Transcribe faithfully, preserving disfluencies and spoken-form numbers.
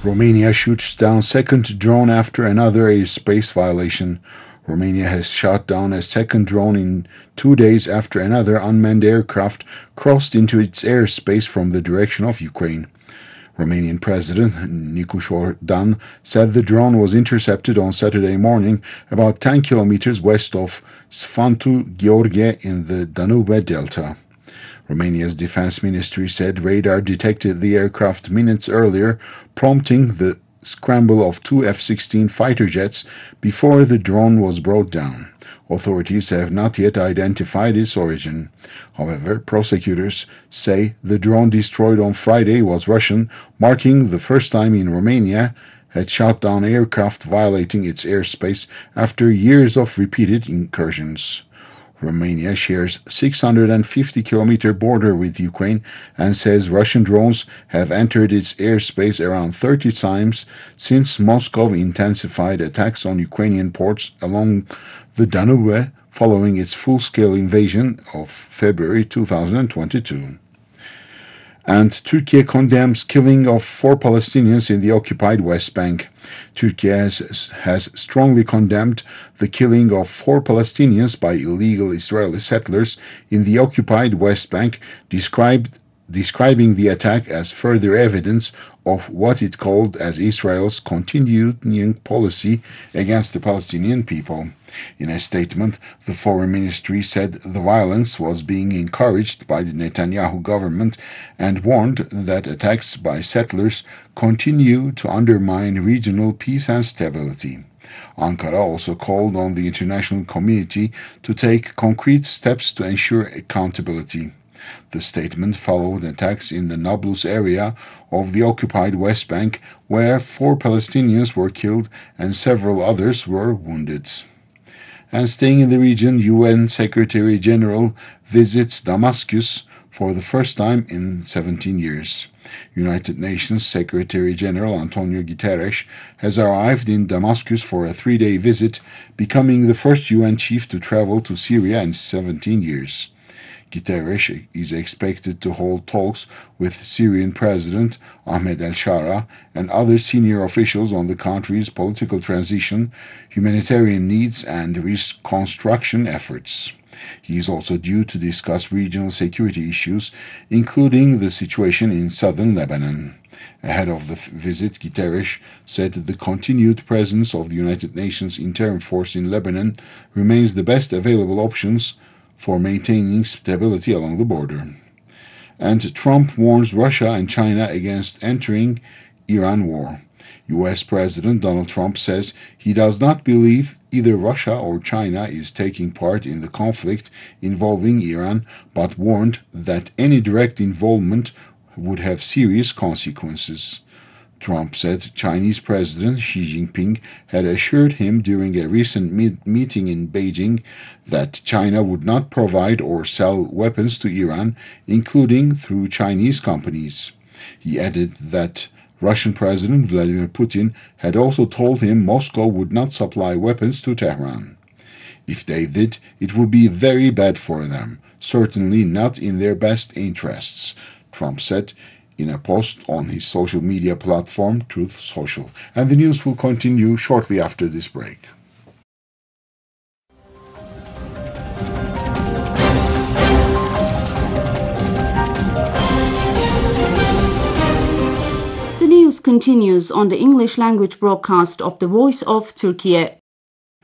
Romania shoots down second drone after another airspace violation. Romania has shot down a second drone in two days after another unmanned aircraft crossed into its airspace from the direction of Ukraine. Romanian President Nicu Șordan said the drone was intercepted on Saturday morning about ten kilometers west of Sfântu Gheorghe in the Danube Delta. Romania's defense ministry said radar detected the aircraft minutes earlier, prompting the scramble of two F sixteen fighter jets before the drone was brought down. Authorities have not yet identified its origin. However, prosecutors say the drone destroyed on Friday was Russian, marking the first time in Romania had shot down aircraft violating its airspace after years of repeated incursions. Romania shares six hundred fifty kilometer border with Ukraine and says Russian drones have entered its airspace around thirty times since Moscow intensified attacks on Ukrainian ports along the Danube following its full-scale invasion of February two thousand twenty-two. And Turkey condemns killing of four Palestinians in the occupied West Bank. Turkey has, has strongly condemned the killing of four Palestinians by illegal Israeli settlers in the occupied West Bank, described, describing the attack as further evidence of what it called as Israel's continuing policy against the Palestinian people. In a statement, the Foreign Ministry said the violence was being encouraged by the Netanyahu government and warned that attacks by settlers continue to undermine regional peace and stability. Ankara also called on the international community to take concrete steps to ensure accountability. The statement followed attacks in the Nablus area of the occupied West Bank, where four Palestinians were killed and several others were wounded. And staying in the region, U N Secretary-General visits Damascus for the first time in seventeen years. United Nations Secretary-General Antonio Guterres has arrived in Damascus for a three-day visit, becoming the first U N chief to travel to Syria in seventeen years. Guterres is expected to hold talks with Syrian President Ahmed al-Shara and other senior officials on the country's political transition, humanitarian needs, and reconstruction efforts. He is also due to discuss regional security issues, including the situation in southern Lebanon. Ahead of the visit, Guterres said the continued presence of the United Nations Interim Force in Lebanon remains the best available options for maintaining stability along the border. And Trump warns Russia and China against entering Iran war. U S President Donald Trump says he does not believe either Russia or China is taking part in the conflict involving Iran, but warned that any direct involvement would have serious consequences. Trump said Chinese President Xi Jinping had assured him during a recent meet meeting in Beijing that China would not provide or sell weapons to Iran, including through Chinese companies. He added that Russian President Vladimir Putin had also told him Moscow would not supply weapons to Tehran. If they did, it would be very bad for them, certainly not in their best interests, Trump said in a post on his social media platform, Truth Social. And the news will continue shortly after this break. The news continues on the English language broadcast of the Voice of Turkey.